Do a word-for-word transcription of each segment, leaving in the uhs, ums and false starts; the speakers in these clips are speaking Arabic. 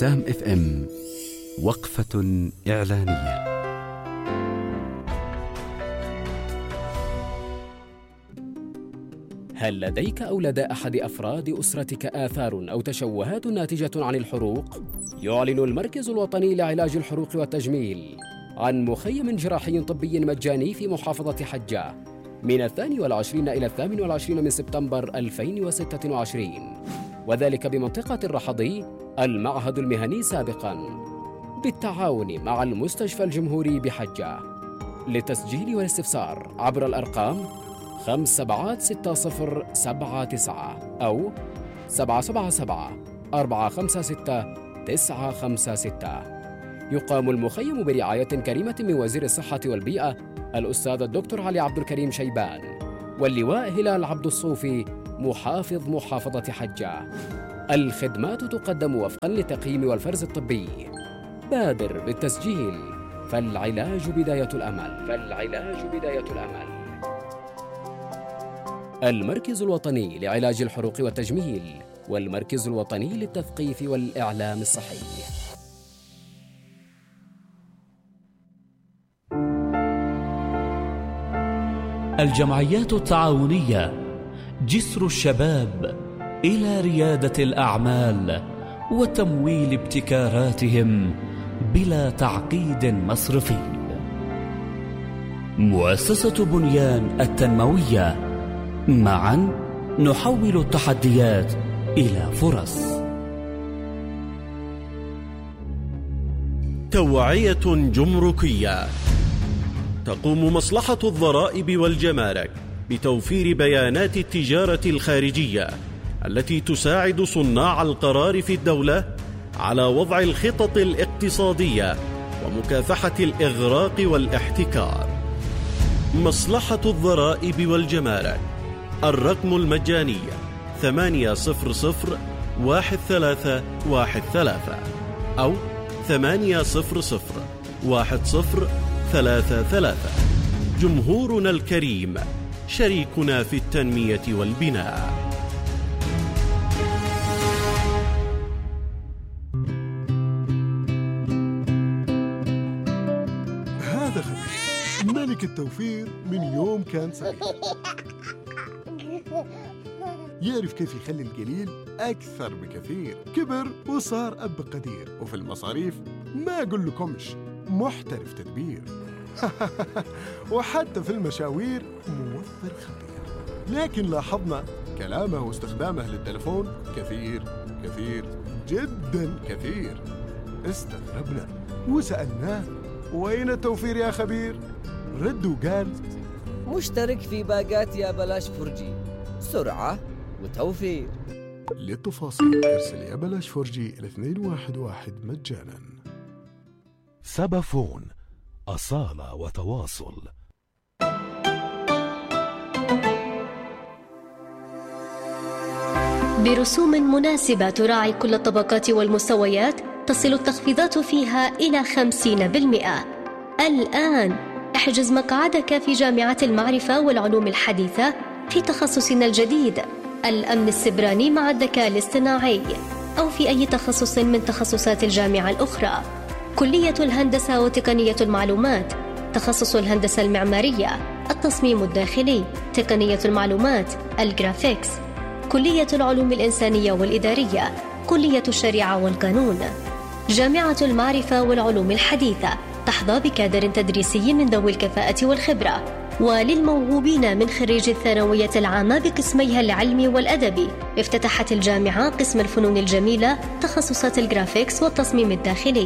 بسام اف ام وقفة إعلانية. هل لديك أو لدى أحد أفراد أسرتك آثار أو تشوهات ناتجة عن الحروق؟ يعلن المركز الوطني لعلاج الحروق والتجميل عن مخيم جراحي طبي مجاني في محافظة حجة من الثاني والعشرين إلى الثامن والعشرين من سبتمبر ألفين وستة وعشرين، وذلك بمنطقة الرحضي المعهد المهني سابقاً بالتعاون مع المستشفى الجمهوري بحجة. للتسجيل والاستفسار عبر الأرقام خمسة سبعة ستة صفر سبعة تسعة أو سبعة سبعة سبعة أربعة خمسة ستة تسعة خمسة ستة. يقام المخيم برعاية كريمة من وزير الصحة والبيئة الأستاذ الدكتور علي عبد الكريم شيبان واللواء هلال عبد الصوفي محافظ محافظة حجة. الخدمات تقدم وفقا للتقييم والفرز الطبي. بادر بالتسجيل فالعلاج بداية الأمل فالعلاج بداية الأمل. المركز الوطني لعلاج الحروق والتجميل والمركز الوطني للتثقيف والإعلام الصحي. الجمعيات التعاونية جسر الشباب إلى ريادة الأعمال وتمويل ابتكاراتهم بلا تعقيد مصرفي. مؤسسة بنيان التنموية، معا نحول التحديات إلى فرص. توعية جمركية. تقوم مصلحة الضرائب والجمارك بتوفير بيانات التجارة الخارجية التي تساعد صناع القرار في الدولة على وضع الخطط الاقتصادية ومكافحة الإغراق والاحتكار. مصلحة الضرائب والجمارك، الرقم المجاني ثمانية صفر صفر واحد ثلاثة واحد ثلاثة أو ثمانية صفر صفر واحد صفر ثلاثة ثلاثة. جمهورنا الكريم شريكنا في التنمية والبناء. هذا خبير ملك التوفير من يوم كان صغير، يعرف كيف يخلي القليل أكثر بكثير. كبر وصار أب قدير، وفي المصاريف ما أقول لكمش محترف تدبير. وحتى في المشاوير موفر خبير. لكن لاحظنا كلامه واستخدامه للتلفون كثير كثير جدا كثير. استغربنا وسألناه وين التوفير يا خبير؟ رد وقال مشترك في باقات يا بلاش فرجي، سرعة وتوفير. للتفاصيل ارسل يا بلاش فرجي إلى اثنين واحد واحد مجانا. سبافون، أصالة وتواصل. برسوم مناسبة تراعي كل الطبقات والمستويات، تصل التخفيضات فيها إلى خمسين بالمئة. الآن احجز مقعدك في جامعة المعرفة والعلوم الحديثة في تخصصنا الجديد الأمن السبراني مع الذكاء الاصطناعي، أو في أي تخصص من تخصصات الجامعة الأخرى. كلية الهندسة وتقنية المعلومات، تخصص الهندسة المعمارية، التصميم الداخلي، تقنية المعلومات، الجرافيكس، كلية العلوم الإنسانية والإدارية، كلية الشريعة والقانون. جامعة المعرفة والعلوم الحديثة تحظى بكادر تدريسي من ذوي الكفاءة والخبرة. وللموهوبين من خريج الثانوية العامة بقسميها العلمي والأدبي، افتتحت الجامعة قسم الفنون الجميلة، تخصصات الجرافيكس والتصميم الداخلي.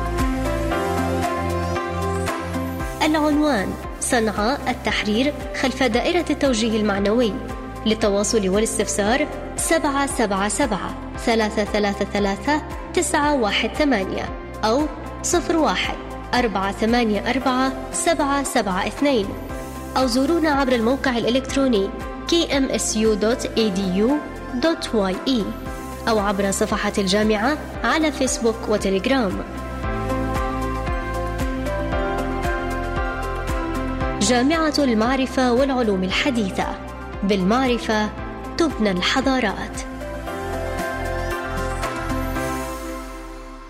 العنوان: صنعاء التحرير خلف دائرة التوجيه المعنوي. للتواصل والاستفسار سبعة سبعة سبعة ثلاثة ثلاثة ثلاثة تسعة واحد ثمانية أو صفر واحد أربعة ثمانية أربعة سبعة سبعة اثنين، أو زورونا عبر الموقع الإلكتروني كي إم إس يو دوت إي دي يو دوت واي إي أو عبر صفحة الجامعة على فيسبوك وتليجرام. جامعة المعرفة والعلوم الحديثة، بالمعرفة تبنى الحضارات.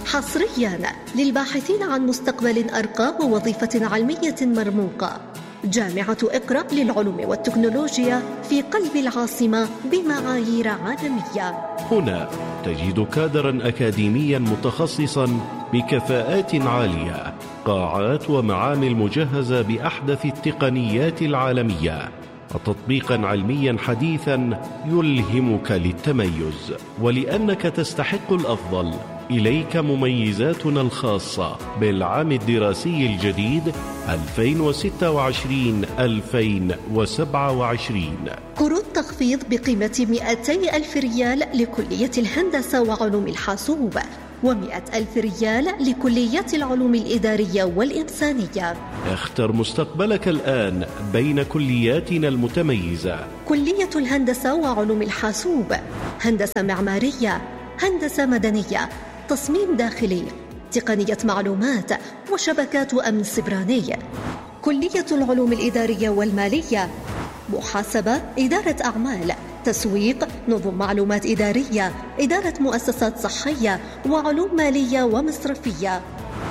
حصرياً للباحثين عن مستقبل أرقى ووظيفة علمية مرموقة. جامعة إقرأ للعلوم والتكنولوجيا في قلب العاصمة بمعايير عالمية. هنا تجد كادرا أكاديميا متخصصا بكفاءات عالية، قاعات ومعامل مجهزة بأحدث التقنيات العالمية، وتطبيقا علميا حديثا يلهمك للتميز. ولأنك تستحق الأفضل، إليك مميزاتنا الخاصة بالعام الدراسي الجديد ألفين وستة وعشرين ألفين وسبعة وعشرين. قروض تخفيض بقيمة مئتي ألف ريال لكلية الهندسة وعلوم الحاسوب، ومئة ألف ريال لكليات العلوم الإدارية والإنسانية. اختر مستقبلك الآن بين كلياتنا المتميزة: كلية الهندسة وعلوم الحاسوب، هندسة معمارية، هندسة مدنية، تصميم داخلي، تقنية معلومات وشبكات أمن سبراني. كلية العلوم الإدارية والمالية، محاسبة، إدارة أعمال، تسويق، نظم معلومات إدارية، إدارة مؤسسات صحية، وعلوم مالية ومصرفية.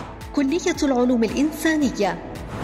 كلية العلوم الإنسانية،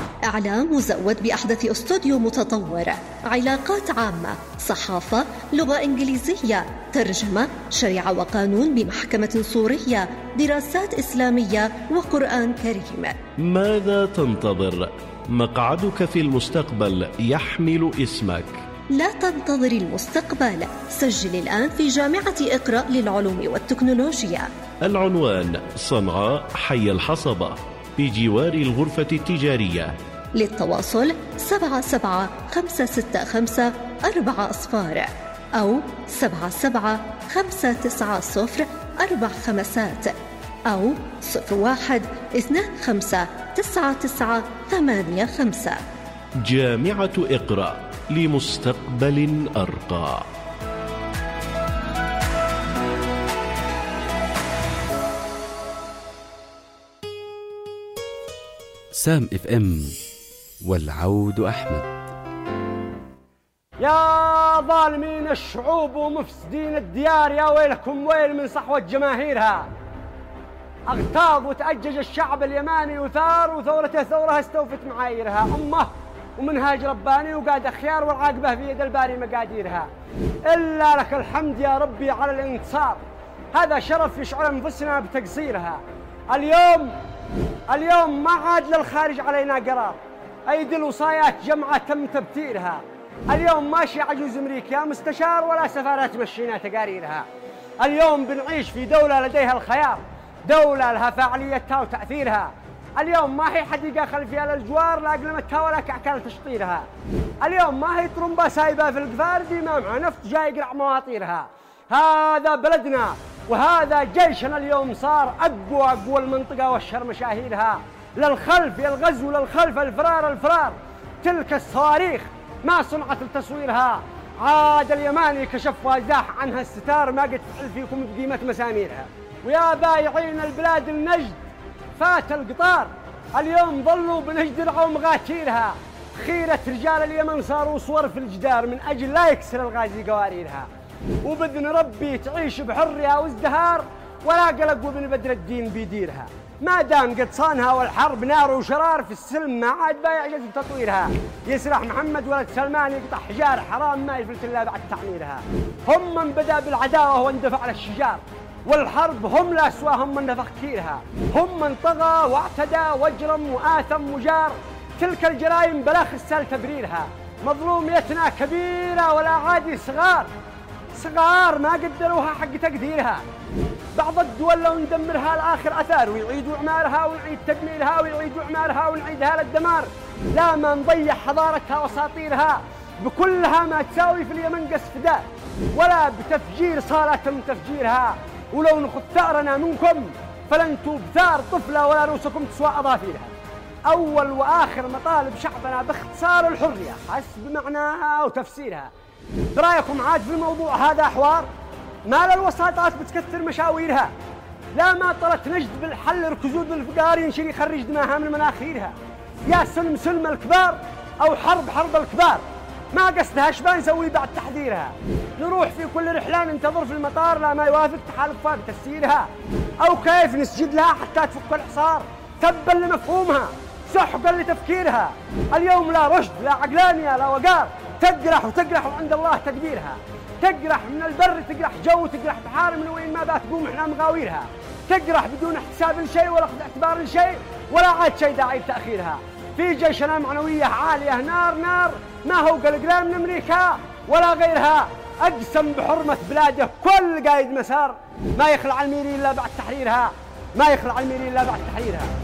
إعلام مزود بأحدث استوديو متطور، علاقات عامة، صحافة، لغة إنجليزية، ترجمة، شريعة وقانون بمحكمة سورية، دراسات إسلامية وقرآن كريم. ماذا تنتظر؟ مقعدك في المستقبل يحمل اسمك. لا تنتظر المستقبل، سجل الآن في جامعة إقرأ للعلوم والتكنولوجيا. العنوان: صنعاء، حي الحصبة، بجوار الغرفة التجارية. للتواصل سبعة سبعة خمسة ستة خمسة أربعة أصفار أو سبعة سبعة خمسة تسعة صفر أربع خمسات أو صفر واحد اثنان خمسة تسعة تسعة ثمانية خمسة. جامعة إقرأ، لمستقبل أرقى. سام اف ام، والعود أحمد. يا ظالمين الشعوب ومفسدين الديار، يا ويلكم ويل من صحوة جماهيرها. اغتاظ وتأجج الشعب اليماني وثار، وثورته ثورة استوفت معاييرها. أمه ومنهاج رباني وقاد خيار، والعاقبة في يد الباري مقاديرها. إلا لك الحمد يا ربي على الانتصار، هذا شرف يشعر أنفسنا بتقصيرها. اليوم اليوم ما عاد للخارج علينا قرار، أيدي الوصايات جمعة تم تبتيرها. اليوم ماشي عجوز أمريكا مستشار، ولا سفارات مشينا تقاريرها. اليوم بنعيش في دولة لديها الخيار، دولة لها فاعليتها وتأثيرها. اليوم ما هي حديقة خلفية للجوار لا أقلمتها ولا كعكال تشطيرها. اليوم ما هي طرمبة سايبة في القفار ديما مع نفط جاي يقرع مواطيرها. هذا بلدنا وهذا جيشنا، اليوم صار أقوى أقوى المنطقة والشر مشاهيرها. للخلف يا الغزو، للخلف الفرار الفرار، تلك الصواريخ ما صنعت لتصويرها. عاد اليماني كشف وازاح عنها الستار، ما قد فعل فيكم بقيمة مساميرها. ويا بايعين البلاد النجد فات القطار، اليوم ظلوا بنجد رعوا مغاتيرها. خيرة رجال اليمن صاروا صور في الجدار من أجل لا يكسر الغازي قواريرها. وبإذن ربي تعيش بحرية وازدهار، ولا قلق وابن بدر الدين بيديرها. ما دام قد صانها والحرب نار وشرار، في السلم ما عاد بايع جزم تطويرها. يسرح محمد ولد سلمان يقطع حجار، حرام ما يفلت إلا بعد تعميرها. هم من بدأ بالعداوة واندفع للشجار، والحرب هم لا سواهم من نفخ كيرها. هم من طغى واعتدى واجرم وآثم وجار، تلك الجرائم بلا خسال تبريرها. مظلوميتنا كبيرة ولا عادي صغار، صغار ما قدروها حق تقديرها. بعض الدول لو ندمرها الآخر أثار، ويعيدوا إعمارها ونعيد تدميرها، ويعيدوا إعمارها ونعيدها للدمار. لا ما نضيع حضارتها وأساطيرها، بكلها ما تساوي في اليمن قصف دار، ولا بتفجير صالة تم تفجيرها. ولو نخذ ثأرنا منكم فلنتوا بثار طفلة، ولا رؤوسكم تسوى أظافيرها. أول وآخر مطالب شعبنا باختصار الحرية حسب معناها وتفسيرها. برأيكم عاد في الموضوع هذا حوار؟ ما للوساطات بتكثر مشاويرها. لا ما طلت نجد بالحل ركزود بالفقار ينشري يخرج دماها من مناخيرها. يا سلم سلم الكبار أو حرب حرب الكبار، ما قصدها ايش بنسوي بعد تحذيرها؟ نروح في كل رحلة ننتظر في المطار لا ما يوافق تحالفها بتسييرها، أو كيف نسجد لها حتى تفك الحصار تبا لمفهومها سحقا لتفكيرها. اليوم لا رشد لا عقلانية لا وقار، تقرح وتقرح وعند الله تدبيرها، تقرح من البر تقرح جو تقرح بحار من وين ما بتقوم احنا مغاويرها، تقرح بدون احتساب لشيء ولا اخذ اعتبار لشيء ولا عاد شيء داعي لتأخيرها. في جيشنا معنوية عالية نار نار ما هو قلقلان من أمريكا ولا غيرها، أقسم بحرمة بلاده كل قايد مسار ما يخلع الميري إلا بعد تحريرها، ما يخلع الميري إلا بعد تحريرها.